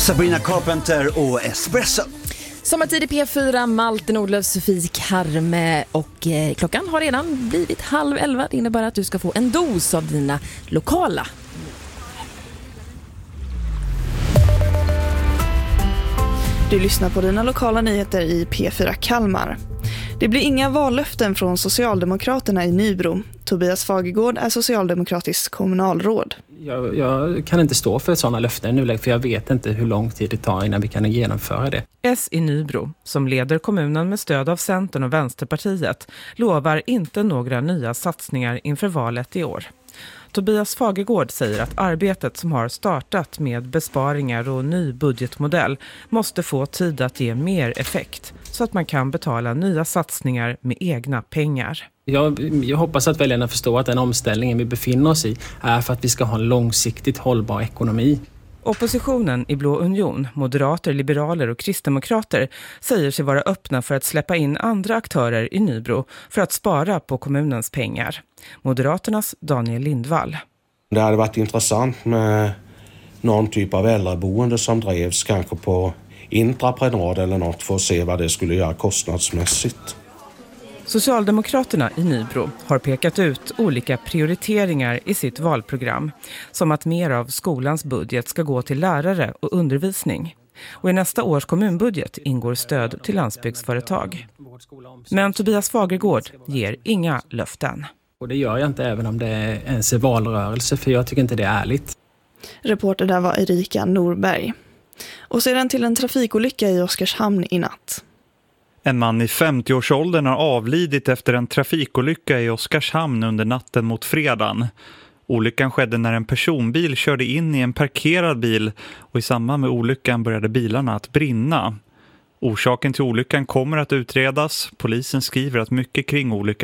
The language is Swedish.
Sabrina Carpenter och Espresso. Sommartid i P4, Malte Nordlöf, Sofie Karme och klockan har redan blivit 10:30. Det innebär att du ska få en dos av dina lokala. Du lyssnar på dina lokala nyheter i P4 Kalmar. Det blir inga vallöften från Socialdemokraterna i Nybro. Tobias Fagergård är socialdemokratisk kommunalråd. Jag kan inte stå för sådana löften nu, för jag vet inte hur lång tid det tar innan vi kan genomföra det. S i Nybro, som leder kommunen med stöd av Centern och Vänsterpartiet, lovar inte några nya satsningar inför valet i år. Tobias Fagergård säger att arbetet som har startat med besparingar och ny budgetmodell måste få tid att ge mer effekt så att man kan betala nya satsningar med egna pengar. Jag hoppas att väljarna förstår att den omställningen vi befinner oss i är för att vi ska ha en långsiktigt hållbar ekonomi. Oppositionen i Blå Union, moderater, liberaler och kristdemokrater säger sig vara öppna för att släppa in andra aktörer i Nybro för att spara på kommunens pengar. Moderaternas Daniel Lindvall. Det hade varit intressant med någon typ av äldreboende som drevs kanske på intraprenad eller något för att se vad det skulle göra kostnadsmässigt. Socialdemokraterna i Nybro har pekat ut olika prioriteringar i sitt valprogram, som att mer av skolans budget ska gå till lärare och undervisning. Och i nästa års kommunbudget ingår stöd till landsbygdsföretag. Men Tobias Fagergård ger inga löften. Och det gör jag inte även om det är ens valrörelse, för jag tycker inte det är ärligt. Reporter där var Erika Norberg. Och sedan till en trafikolycka i Oskarshamn i natt. En man i 50-årsåldern har avlidit efter en trafikolycka i Oskarshamn under natten mot fredagen. Olyckan skedde när en personbil körde in i en parkerad bil och i samband med olyckan började bilarna att brinna. Orsaken till olyckan kommer att utredas. Polisen skriver att mycket kring olyckan